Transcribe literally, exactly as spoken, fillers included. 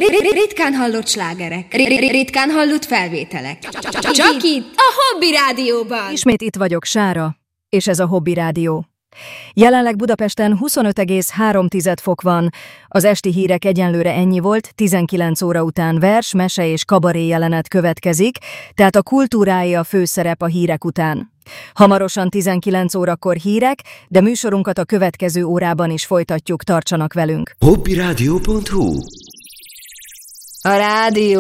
Ritkán hallott slágerek, ritkán hallott felvételek. Csak itt, a Hobby Rádióban. Ismét itt vagyok, Sára, és ez a Hobby Rádió. Jelenleg Budapesten huszonöt egész három fok van, az esti hírek egyenlőre ennyi volt, tizenkilenc óra után vers, mese és kabaré jelenet következik, tehát a kultúráé a főszerep a hírek után. Hamarosan tizenkilenc órakor hírek, de műsorunkat a következő órában is folytatjuk, tartsanak velünk. hobbyradio pont hu A rádió